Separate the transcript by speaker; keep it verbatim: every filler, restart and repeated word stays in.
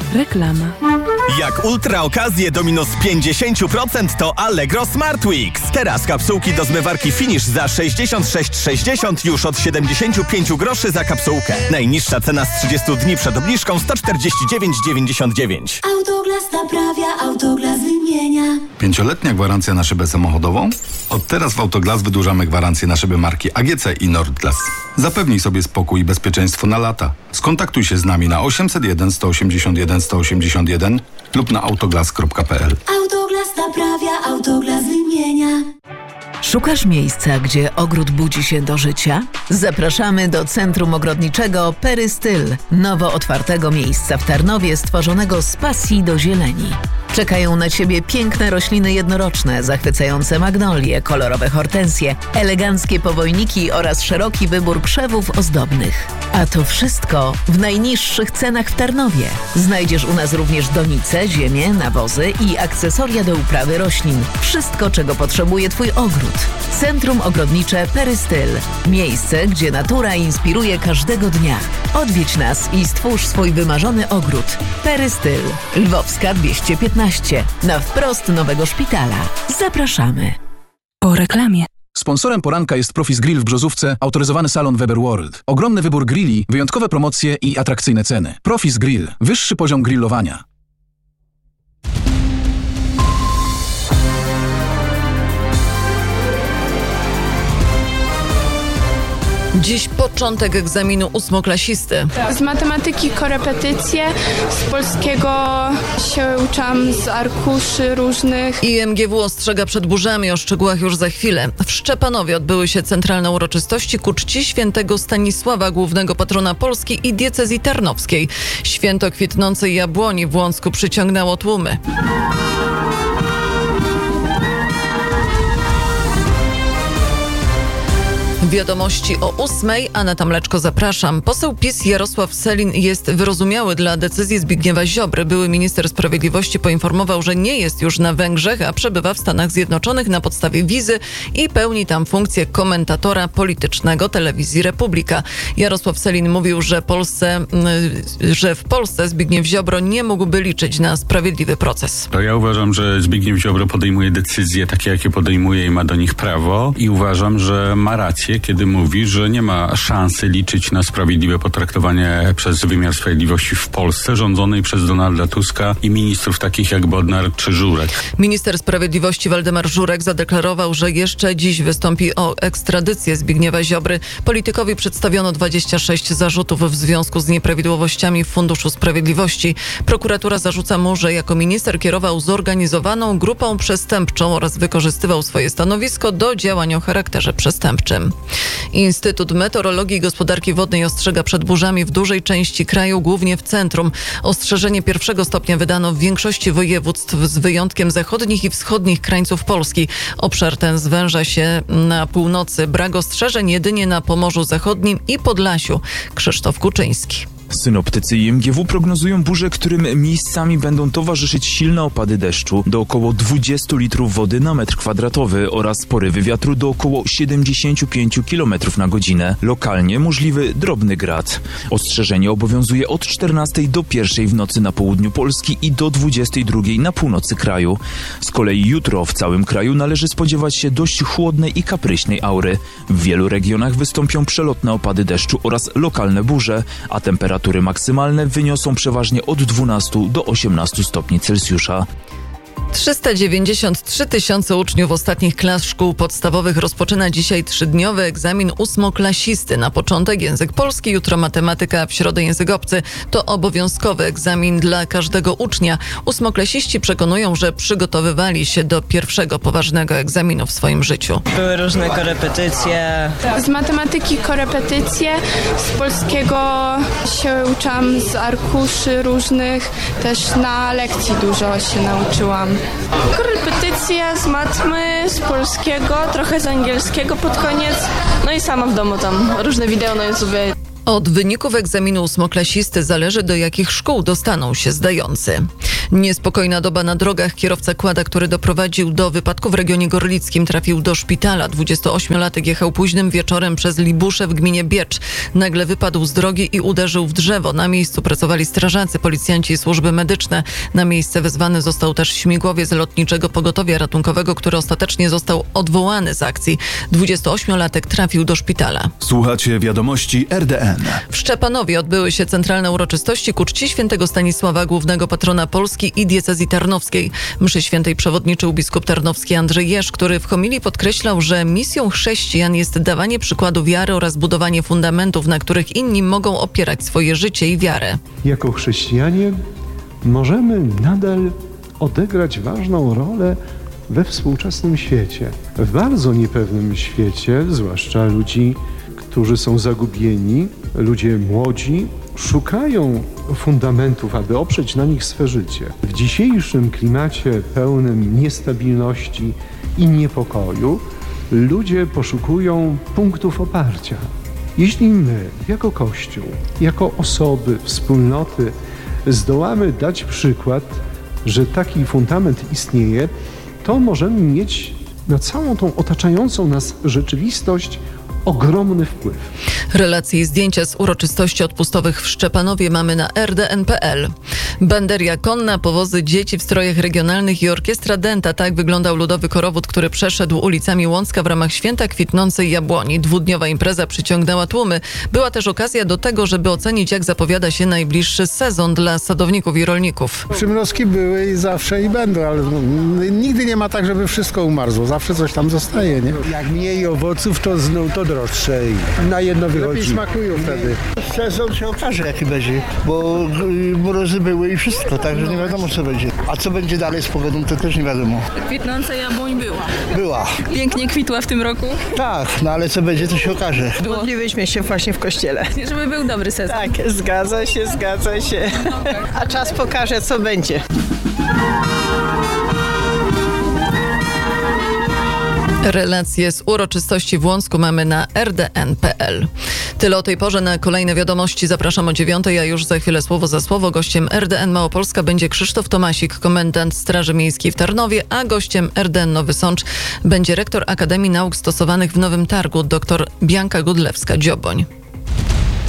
Speaker 1: Reklama.
Speaker 2: Jak ultra okazje do minus pięćdziesiąt procent to Allegro Smart Weeks. Teraz kapsułki do zmywarki Finish za sześćdziesiąt sześć sześćdziesiąt już od siedemdziesiąt pięć groszy za kapsułkę. Najniższa cena z trzydziestu dni przed obniżką sto czterdzieści dziewięć dziewięćdziesiąt dziewięć.
Speaker 3: Autoglas naprawia, Autoglas wymienia.
Speaker 4: Pięcioletnia gwarancja na szybę samochodową? Od teraz w Autoglas wydłużamy gwarancję na szyby marki A G C i Nordglas. Zapewnij sobie spokój i bezpieczeństwo na lata. Skontaktuj się z nami na osiemset jeden sto osiemdziesiąt jeden sto osiemdziesiąt jeden lub na autoglas kropka p l.
Speaker 3: Autoglas naprawia, Autoglas wymienia.
Speaker 5: Szukasz miejsca, gdzie ogród budzi się do życia? Zapraszamy do Centrum Ogrodniczego Perystyl, nowo otwartego miejsca w Tarnowie stworzonego z pasji do zieleni. Czekają na Ciebie piękne rośliny jednoroczne, zachwycające magnolie, kolorowe hortensje, eleganckie powojniki oraz szeroki wybór krzewów ozdobnych. A to wszystko w najniższych cenach w Tarnowie. Znajdziesz u nas również donice, ziemię, nawozy i akcesoria do uprawy roślin. Wszystko, czego potrzebuje Twój ogród. Centrum Ogrodnicze Perystyl. Miejsce, gdzie natura inspiruje każdego dnia. Odwiedź nas i stwórz swój wymarzony ogród. Perystyl. Lwowska dwieście piętnaście. Na wprost Nowego Szpitala. Zapraszamy.
Speaker 1: Po reklamie.
Speaker 6: Sponsorem poranka jest Profis Grill w Brzozówce, autoryzowany salon Weber World. Ogromny wybór grilli, wyjątkowe promocje i atrakcyjne ceny. Profis Grill. Wyższy poziom grillowania.
Speaker 7: Dziś początek egzaminu ósmoklasisty.
Speaker 8: Z matematyki korepetycje, z polskiego się uczam z arkuszy różnych.
Speaker 7: I M G W ostrzega przed burzami, o szczegółach już za chwilę. W Szczepanowie odbyły się centralne uroczystości ku czci świętego Stanisława, głównego patrona Polski i diecezji tarnowskiej. Święto kwitnącej jabłoni w Łącku przyciągnęło tłumy. Wiadomości o ósmej. Aneta Mleczko, zapraszam. Poseł PiS Jarosław Sellin jest wyrozumiały dla decyzji Zbigniewa Ziobry. Były minister sprawiedliwości poinformował, że nie jest już na Węgrzech, a przebywa w Stanach Zjednoczonych na podstawie wizy i pełni tam funkcję komentatora politycznego telewizji Republika. Jarosław Sellin mówił, że, Polsce, że w Polsce Zbigniew Ziobro nie mógłby liczyć na sprawiedliwy proces.
Speaker 9: To ja uważam, że Zbigniew Ziobro podejmuje decyzje takie, jakie podejmuje i ma do nich prawo, i uważam, że ma rację, kiedy mówi, że nie ma szansy liczyć na sprawiedliwe potraktowanie przez wymiar sprawiedliwości w Polsce, rządzonej przez Donalda Tuska i ministrów takich jak Bodnar czy Żurek.
Speaker 7: Minister sprawiedliwości Waldemar Żurek zadeklarował, że jeszcze dziś wystąpi o ekstradycję Zbigniewa Ziobry. Politykowi przedstawiono dwadzieścia sześć zarzutów w związku z nieprawidłowościami w Funduszu Sprawiedliwości. Prokuratura zarzuca mu, że jako minister kierował zorganizowaną grupą przestępczą oraz wykorzystywał swoje stanowisko do działań o charakterze przestępczym. Instytut Meteorologii i Gospodarki Wodnej ostrzega przed burzami w dużej części kraju, głównie w centrum. Ostrzeżenie pierwszego stopnia wydano w większości województw z wyjątkiem zachodnich i wschodnich krańców Polski. Obszar ten zwęża się na północy. Brak ostrzeżeń jedynie na Pomorzu Zachodnim i Podlasiu. Krzysztof Kuczyński.
Speaker 10: Synoptycy i M G W prognozują burze, którym miejscami będą towarzyszyć silne opady deszczu do około dwadzieścia litrów wody na metr kwadratowy oraz porywy wiatru do około siedemdziesiąt pięć kilometrów na godzinę. Lokalnie możliwy drobny grad. Ostrzeżenie obowiązuje od czternastej do pierwszej w nocy na południu Polski i do dwudziestej drugiej na północy kraju. Z kolei jutro w całym kraju należy spodziewać się dość chłodnej i kapryśnej aury. W wielu regionach wystąpią przelotne opady deszczu oraz lokalne burze, a temperatury Temperatury maksymalne wyniosą przeważnie od dwunastu do osiemnastu stopni Celsjusza.
Speaker 7: trzysta dziewięćdziesiąt trzy tysiące uczniów ostatnich klas szkół podstawowych rozpoczyna dzisiaj trzydniowy egzamin ósmoklasisty. Na początek język polski, jutro matematyka, w środę język obcy. To obowiązkowy egzamin dla każdego ucznia. Ósmoklasiści przekonują, że przygotowywali się do pierwszego poważnego egzaminu w swoim życiu.
Speaker 11: Były różne korepetycje.
Speaker 8: Z matematyki korepetycje, z polskiego się uczam z arkuszy różnych, też na lekcji dużo się nauczyłam.
Speaker 12: Korepetycje z matmy, z polskiego, trochę z angielskiego pod koniec. No i sama w domu tam różne wideo na YouTube.
Speaker 7: Od wyników egzaminu ósmoklasisty zależy, do jakich szkół dostaną się zdający. Niespokojna doba na drogach. Kierowca quada, który doprowadził do wypadku w regionie gorlickim, trafił do szpitala. dwudziestoośmiolatek jechał późnym wieczorem przez Libusze w gminie Biecz. Nagle wypadł z drogi i uderzył w drzewo. Na miejscu pracowali strażacy, policjanci i służby medyczne. Na miejsce wezwany został też śmigłowiec Lotniczego Pogotowia Ratunkowego, który ostatecznie został odwołany z akcji. dwudziestoośmiolatek trafił do szpitala.
Speaker 1: Słuchacie wiadomości R D N.
Speaker 7: W Szczepanowie odbyły się centralne uroczystości ku czci świętego Stanisława, głównego patrona Polski i diecezji tarnowskiej. Mszy świętej przewodniczył biskup tarnowski Andrzej Jerz, który w homilii podkreślał, że misją chrześcijan jest dawanie przykładu wiary oraz budowanie fundamentów, na których inni mogą opierać swoje życie i wiarę.
Speaker 13: Jako chrześcijanie możemy nadal odegrać ważną rolę we współczesnym świecie. W bardzo niepewnym świecie, zwłaszcza ludzi, którzy są zagubieni, ludzie młodzi, szukają fundamentów, aby oprzeć na nich swe życie. W dzisiejszym klimacie pełnym niestabilności i niepokoju ludzie poszukują punktów oparcia. Jeśli my, jako Kościół, jako osoby, wspólnoty, zdołamy dać przykład, że taki fundament istnieje, to możemy mieć na całą tą otaczającą nas rzeczywistość ogromny wpływ.
Speaker 7: Relacje i zdjęcia z uroczystości odpustowych w Szczepanowie mamy na R D N kropka P L. Banderia konna, powozy dzieci w strojach regionalnych i orkiestra Denta. Tak wyglądał ludowy korowód, który przeszedł ulicami Łącka w ramach Święta Kwitnącej Jabłoni. Dwudniowa impreza przyciągnęła tłumy. Była też okazja do tego, żeby ocenić, jak zapowiada się najbliższy sezon dla sadowników i rolników.
Speaker 14: Przymrozki były i zawsze i będą, ale no, nigdy nie ma tak, żeby wszystko umarzło. Zawsze coś tam zostaje, nie?
Speaker 15: Jak mniej owoców, to znów to droższe i na jedno wychodzi.
Speaker 14: Lepiej smakują wtedy.
Speaker 15: Sezon się okaże, jaki będzie, bo mrozy były i wszystko, także nie wiadomo, co będzie. A co będzie dalej z pogodą, to też nie wiadomo.
Speaker 16: Kwitnąca jabłoń była.
Speaker 15: Była.
Speaker 16: Pięknie kwitła w tym roku.
Speaker 15: Tak, no ale co będzie, to się okaże.
Speaker 17: Modliłyśmy się właśnie w kościele.
Speaker 16: Żeby był dobry sezon.
Speaker 17: Tak, zgadza się, zgadza się. A czas pokaże, co będzie.
Speaker 7: Relacje z uroczystości w Łącku mamy na R D N kropka P L. Tyle o tej porze. Na kolejne wiadomości zapraszam o dziewiątej, a już za chwilę słowo za słowo. Gościem R D N Małopolska będzie Krzysztof Tomasik, komendant Straży Miejskiej w Tarnowie, a gościem R D N Nowy Sącz będzie rektor Akademii Nauk Stosowanych w Nowym Targu, dr Bianka Godlewska-Dzioboń.